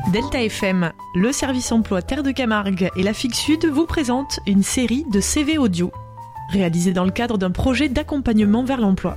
Delta FM, le service emploi Terre de Camargue et la FIC Sud vous présentent une série de CV audio, réalisée dans le cadre d'un projet d'accompagnement vers l'emploi.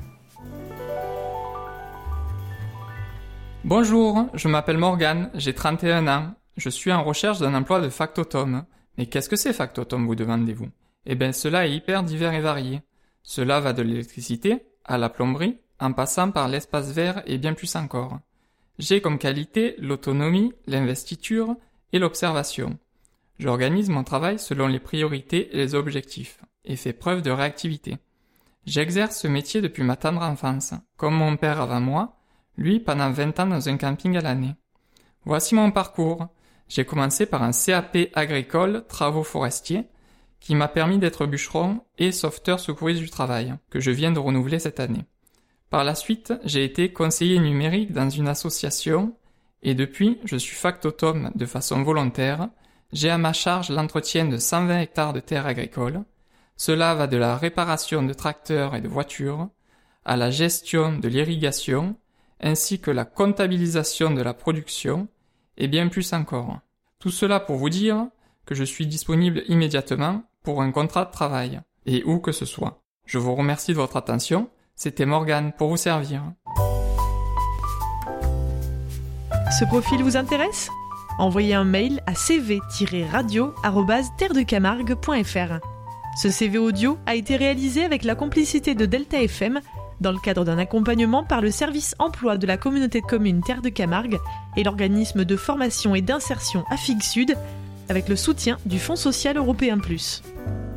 Bonjour, je m'appelle Morgane, j'ai 31 ans. Je suis en recherche d'un emploi de factotum. Mais qu'est-ce que c'est factotum, vous demandez-vous ? Eh bien, cela est hyper divers et varié. Cela va de l'électricité à la plomberie, en passant par l'espace vert et bien plus encore. J'ai comme qualité l'autonomie, l'investiture et l'observation. J'organise mon travail selon les priorités et les objectifs, et fais preuve de réactivité. J'exerce ce métier depuis ma tendre enfance, comme mon père avant moi, lui pendant 20 ans dans un camping à l'année. Voici mon parcours. J'ai commencé par un CAP agricole, travaux forestiers, qui m'a permis d'être bûcheron et sauveteur secouriste du travail, que je viens de renouveler cette année. Par la suite, j'ai été conseiller numérique dans une association et depuis, je suis factotum de façon volontaire. J'ai à ma charge l'entretien de 120 hectares de terres agricoles. Cela va de la réparation de tracteurs et de voitures à la gestion de l'irrigation ainsi que la comptabilisation de la production et bien plus encore. Tout cela pour vous dire que je suis disponible immédiatement pour un contrat de travail et où que ce soit. Je vous remercie de votre attention. C'était Morgane pour vous servir. Ce profil vous intéresse ? Envoyez un mail à cv-radio@terredecamargue.fr. Ce CV audio a été réalisé avec la complicité de Delta FM dans le cadre d'un accompagnement par le service emploi de la communauté de communes Terre de Camargue et l'organisme de formation et d'insertion FIC Sud avec le soutien du Fonds social européen+.